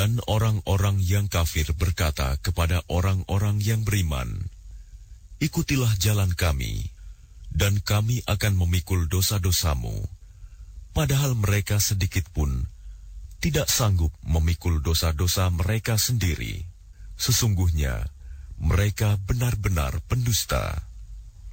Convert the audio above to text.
Dan orang-orang yang kafir berkata kepada orang-orang yang beriman, "Ikutilah jalan kami, dan kami akan memikul dosa-dosamu." Padahal mereka sedikit pun tidak sanggup memikul dosa-dosa mereka sendiri. Sesungguhnya mereka benar-benar pendusta.